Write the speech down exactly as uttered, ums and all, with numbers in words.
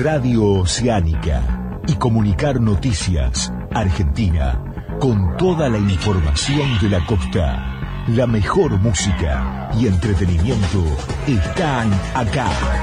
Radio Oceánica y comunicar noticias, Argentina, con toda la información de la costa. La mejor música y entretenimiento están acá.